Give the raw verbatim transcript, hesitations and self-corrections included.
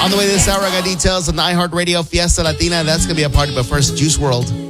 On the way this hour, I got details on the iHeartRadio Fiesta Latina. That's going to be a party, but first, Juice world.